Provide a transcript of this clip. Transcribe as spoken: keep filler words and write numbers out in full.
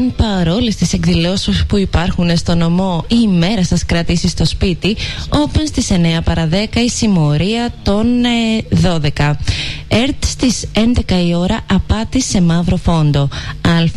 αν παρόλες τις εκδηλώσεις που υπάρχουν στο νομό η ημέρα σας κρατήσει στο σπίτι, open στις εννιά παρά δέκα η συμμορία των ε, δώδεκα. ΕΡΤ στις έντεκα η ώρα, απάτη σε μαύρο φόντο.